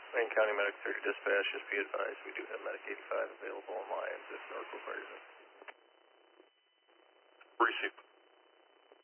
Wayne County Medic 30 Dispatch, just be advised, we do have Medic 85 available on lines if North requires it. Received.